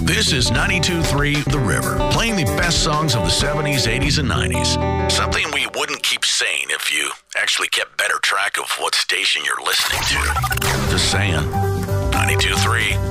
This is 92.3 The River, playing the best songs of the 70s, 80s, and 90s. Something we wouldn't keep saying if you actually kept better track of what station you're listening to. Just saying. 92.3